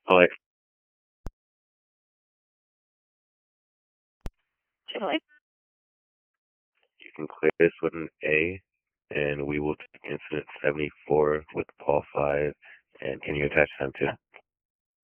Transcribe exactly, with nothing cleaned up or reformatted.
Alright, Chili. you can clear this with an A, and we will take incident seventy-four with Paul five, and can you attach them too?